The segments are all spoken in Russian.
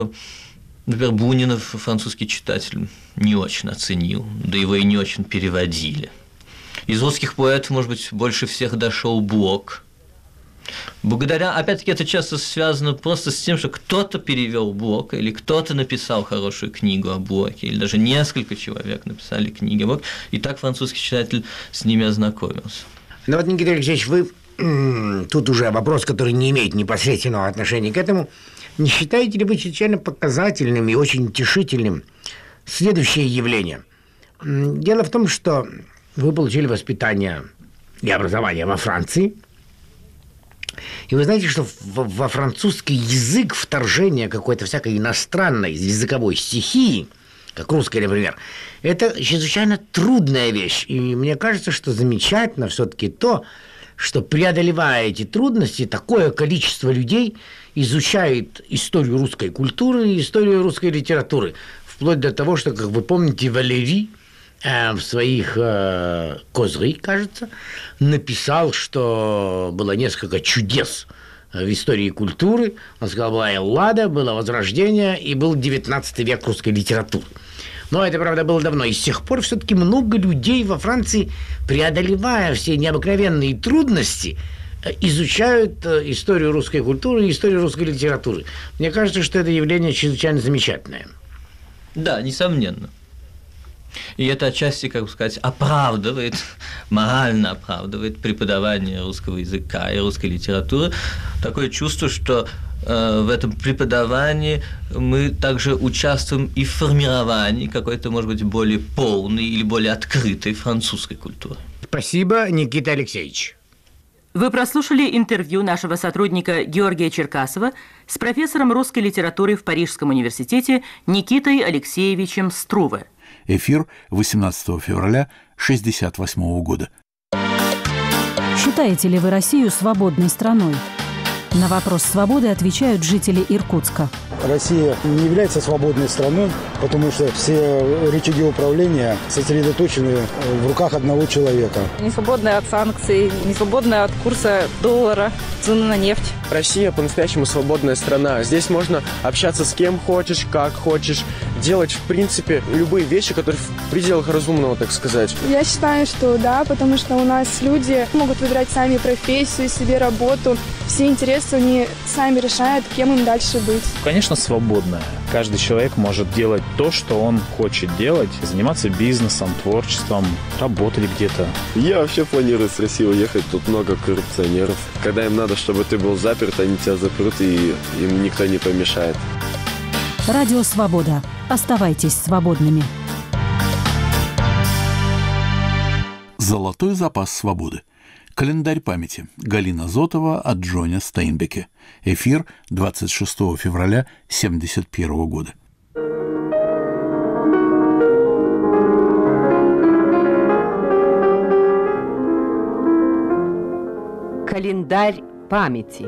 Например, Бунина французский читатель не очень оценил, да его и не очень переводили. Из русских поэтов, может быть, больше всех дошел Блок. Благодаря, опять-таки, это часто связано просто с тем, что кто-то перевел Блока, или кто-то написал хорошую книгу о Блоке, или даже несколько человек написали книги о Блоке, и так французский читатель с ними ознакомился. Ну вот, Никита Алексеевич, вы тут уже вопрос, который не имеет непосредственного отношения к этому. Не считаете ли вы чрезвычайно показательным и очень утешительным следующее явление? Дело в том, что вы получили воспитание и образование во Франции, и вы знаете, что во французский язык вторжение какой-то всякой иностранной языковой стихии, как русская, например, это чрезвычайно трудная вещь. И мне кажется, что замечательно все-таки то, что, преодолевая эти трудности, такое количество людей изучает историю русской культуры и историю русской литературы. Вплоть до того, что, как вы помните, Валерий в своих «Козри», кажется, написал, что было несколько чудес в истории культуры. Он сказал, была Эллада, было Возрождение и был 19 век русской литературы. Но это, правда, было давно. И с тех пор все-таки много людей во Франции, преодолевая все необыкновенные трудности, изучают историю русской культуры и историю русской литературы. Мне кажется, что это явление чрезвычайно замечательное. Да, несомненно. И это отчасти, как бы сказать, оправдывает, морально оправдывает преподавание русского языка и русской литературы. Такое чувство, что в этом преподавании мы также участвуем и в формировании какой-то, может быть, более полной или более открытой французской культуры. Спасибо, Никита Алексеевич. Вы прослушали интервью нашего сотрудника Георгия Черкасова с профессором русской литературы в Парижском университете Никитой Алексеевичем Струве. Эфир 18 февраля 1968 года. Считаете ли вы Россию свободной страной? На вопрос свободы отвечают жители Иркутска. Россия не является свободной страной, потому что все рычаги управления сосредоточены в руках одного человека. Не свободная от санкций, не свободная от курса доллара, цены на нефть. Россия по-настоящему свободная страна. Здесь можно общаться с кем хочешь, как хочешь, делать, в принципе, любые вещи, которые в пределах разумного, так сказать. Я считаю, что да, потому что у нас люди могут выбирать сами профессию, себе работу. Все интересы они сами решают, кем им дальше быть. Конечно, свободная. Каждый человек может делать то, что он хочет делать, заниматься бизнесом, творчеством, работать где-то. Я вообще планирую с России уехать, тут много коррупционеров. Когда им надо, чтобы ты был заперт, они тебя запрут, и им никто не помешает. Радио «Свобода». Оставайтесь свободными. Золотой запас свободы. Календарь памяти. Галина Зотова о Джоне Стейнбеке. Эфир 26 февраля 1971 года. Календарь памяти.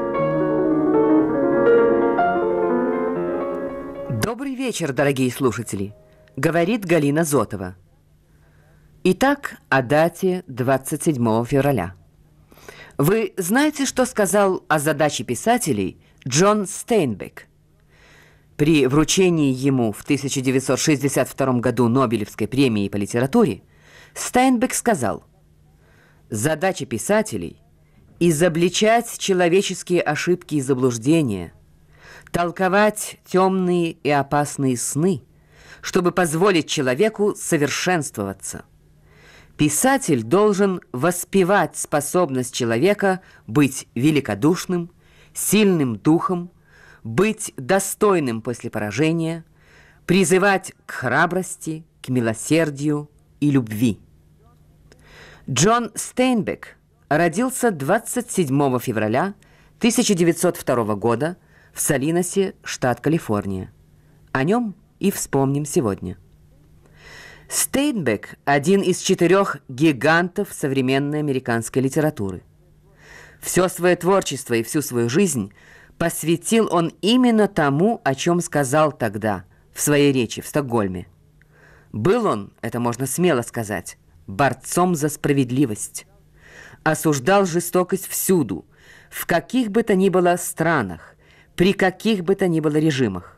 Добрый вечер, дорогие слушатели. Говорит Галина Зотова. Итак, о дате 27 февраля. Вы знаете, что сказал о задаче писателей Джон Стейнбек? При вручении ему в 1962 году Нобелевской премии по литературе Стейнбек сказал: «Задача писателей – изобличать человеческие ошибки и заблуждения, толковать темные и опасные сны, чтобы позволить человеку совершенствоваться. Писатель должен воспевать способность человека быть великодушным, сильным духом, быть достойным после поражения, призывать к храбрости, к милосердию и любви». Джон Стейнбек родился 27 февраля 1902 года в Салинасе, штат Калифорния. О нем и вспомним сегодня. Стейнбек – один из 4 гигантов современной американской литературы. Все свое творчество и всю свою жизнь посвятил он именно тому, о чем сказал тогда в своей речи в Стокгольме. Был он, это можно смело сказать, борцом за справедливость. Осуждал жестокость всюду, в каких бы то ни было странах, при каких бы то ни было режимах.